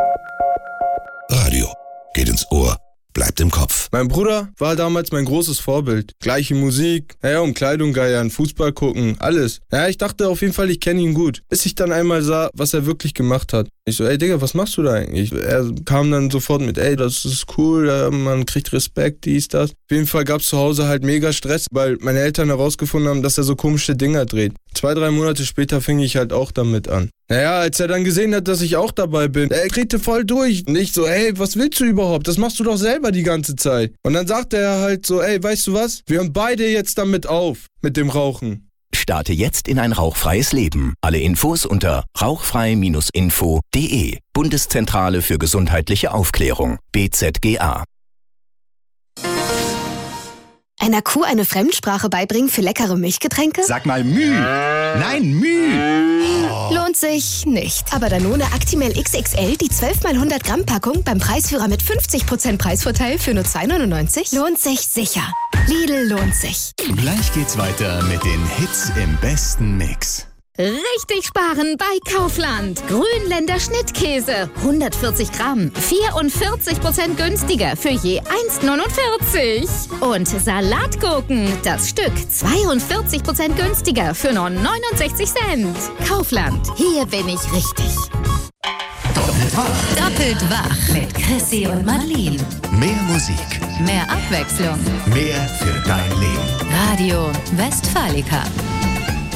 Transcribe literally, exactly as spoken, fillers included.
Radio geht ins Ohr, bleibt im Kopf. Mein Bruder war damals mein großes Vorbild. Gleiche Musik, naja, um Kleidung geiern, Fußball gucken, alles. Ja, ich dachte auf jeden Fall, ich kenne ihn gut. Bis ich dann einmal sah, was er wirklich gemacht hat. Ich so, ey Digga, was machst du da eigentlich? Er kam dann sofort mit, ey, das ist cool, man kriegt Respekt, dies, das. Auf jeden Fall gab's zu Hause halt mega Stress, weil meine Eltern herausgefunden haben, dass er so komische Dinger dreht. Zwei, drei Monate später fing ich halt auch damit an. Naja, als er dann gesehen hat, dass ich auch dabei bin, er drehte voll durch. Und ich so, ey, was willst du überhaupt? Das machst du doch selber die ganze Zeit. Und dann sagte er halt so, ey, weißt du was? Wir hören beide jetzt damit auf, mit dem Rauchen. Starte jetzt in ein rauchfreies Leben. Alle Infos unter rauchfrei Bindestrich info Punkt de. Bundeszentrale für gesundheitliche Aufklärung. B Z G A. Einer Kuh eine Fremdsprache beibringen für leckere Milchgetränke? Sag mal Müh. Nein, Müh. Oh. Lohnt sich nicht. Aber Danone Actimel X X L, die zwölf mal hundert Gramm Packung beim Preisführer mit fünfzig Prozent Preisvorteil für nur zwei neunundneunzig? Lohnt sich sicher. Lidl lohnt sich. Gleich geht's weiter mit den Hits im besten Mix. Richtig sparen bei Kaufland. Grünländer Schnittkäse. hundertvierzig Gramm. vierundvierzig Prozent günstiger für je eins neunundvierzig. Und Salatgurken. Das Stück zweiundvierzig Prozent günstiger für nur neunundsechzig Cent. Kaufland. Hier bin ich richtig. Doppelt wach. Doppelt wach mit Chrissy und Madeline. Mehr Musik. Mehr Abwechslung. Mehr für dein Leben. Radio Westfalica.